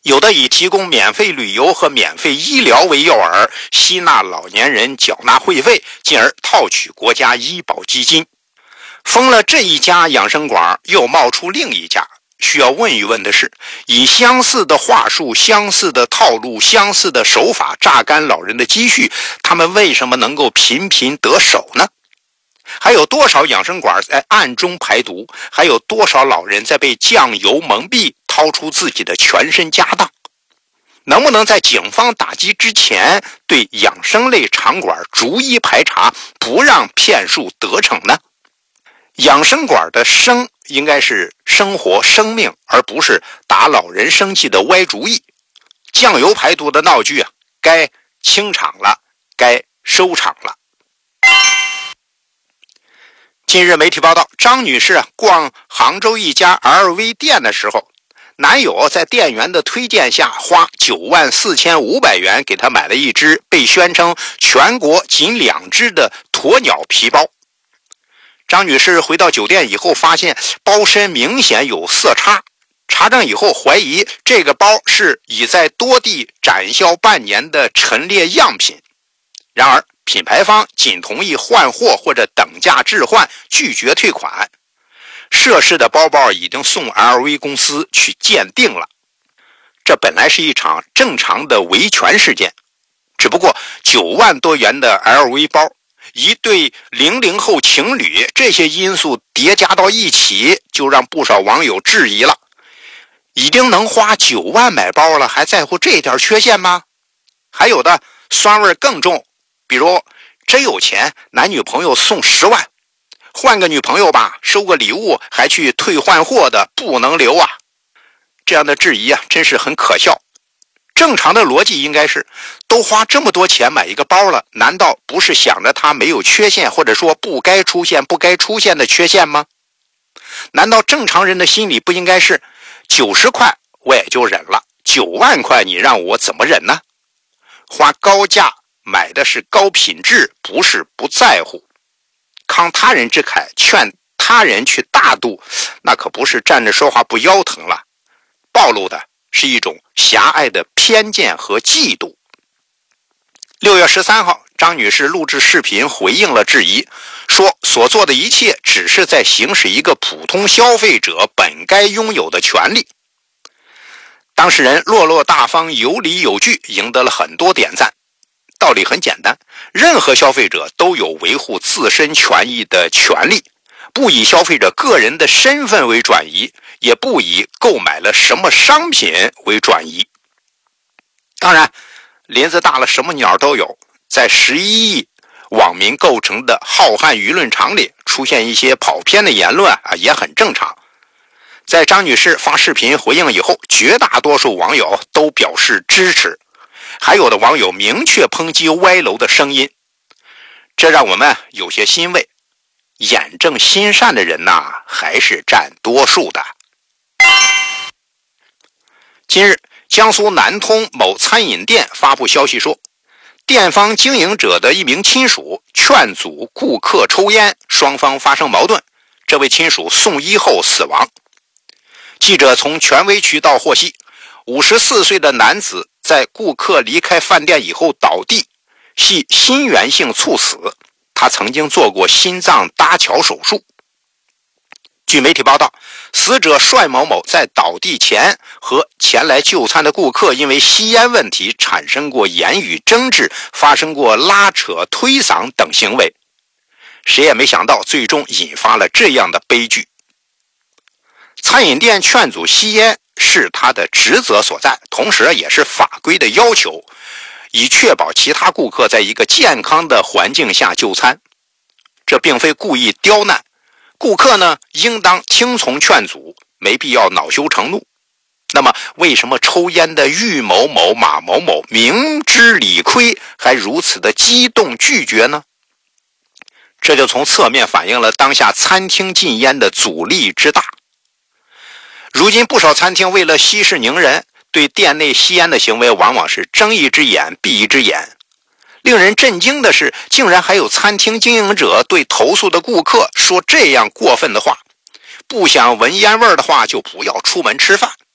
有的以提供免费旅游和免费医疗为诱饵，吸纳老年人缴纳会费，进而套取国家医保基金。封了这一家养生馆，又冒出另一家。需要问一问的是，以相似的话术、相似的套路、相似的手法榨干老人的积蓄，他们为什么能够频频得手呢？还有多少养生馆在暗中排毒？还有多少老人在被酱油蒙蔽，掏出自己的全身家当？能不能在警方打击之前，对养生类场馆逐一排查，不让骗术得逞呢？养生馆的生应该是生活生命，而不是打老人生气的歪主意。酱油排毒的闹剧啊，该清场了，该收场了。近日媒体报道，张女士逛杭州一家 LV 店的时候，男友在店员的推荐下花94500元给她买了一只被宣称全国仅2只的鸵鸟皮包。张女士回到酒店以后，发现包身明显有色差，查证以后怀疑这个包是已在多地展销半年的陈列样品。然而品牌方仅同意换货或者等价置换，拒绝退款。涉事的包包已经送 LV 公司去鉴定了。这本来是一场正常的维权事件，只不过9万多元的 LV 包，一对00后情侣，这些因素叠加到一起，就让不少网友质疑了。已经能花9万买包了，还在乎这点缺陷吗？还有的酸味更重，比如真有钱，男女朋友送10万，换个女朋友吧，收个礼物还去退换货的不能留啊。这样的质疑啊，真是很可笑。正常的逻辑应该是，都花这么多钱买一个包了，难道不是想着它没有缺陷，或者说不该出现的缺陷吗？难道正常人的心理不应该是90块我也就忍了，9万块你让我怎么忍呢？花高价买的是高品质，不是不在乎。慷他人之慨，劝他人去大度，那可不是站着说话不腰疼了，暴露的是一种狭隘的偏见和嫉妒。6月13号，张女士录制视频回应了质疑，说所做的一切只是在行使一个普通消费者本该拥有的权利。当事人落落大方，有理有据，赢得了很多点赞。道理很简单，任何消费者都有维护自身权益的权利，不以消费者个人的身份为转移，也不以购买了什么商品为转移。当然，林子大了什么鸟都有，在11亿网民构成的浩瀚舆论场里出现一些跑偏的言论也很正常。在张女士发视频回应以后，绝大多数网友都表示支持，还有的网友明确抨击歪楼的声音，这让我们有些欣慰。眼正心善的人还是占多数的。近日，江苏南通某餐饮店发布消息说，店方经营者的一名亲属劝阻顾客抽烟，双方发生矛盾，这位亲属送医后死亡。记者从权威渠道获悉，54岁的男子在顾客离开饭店以后倒地，系心源性猝死，他曾经做过心脏搭桥手术。据媒体报道，死者帅某某在倒地前和前来就餐的顾客因为吸烟问题产生过言语争执，发生过拉扯、推搡等行为。谁也没想到，最终引发了这样的悲剧。餐饮店劝阻吸烟是他的职责所在，同时也是法规的要求，以确保其他顾客在一个健康的环境下就餐。这并非故意刁难，顾客呢应当听从劝阻，没必要恼羞成怒。那么为什么抽烟的郁某某、马某某明知理亏还如此的激动拒绝呢？这就从侧面反映了当下餐厅禁烟的阻力之大。如今不少餐厅为了息事宁人，对店内吸烟的行为往往是睁一只眼闭一只眼。令人震惊的是，竟然还有餐厅经营者对投诉的顾客说这样过分的话：不想闻烟味的话就不要出门吃饭。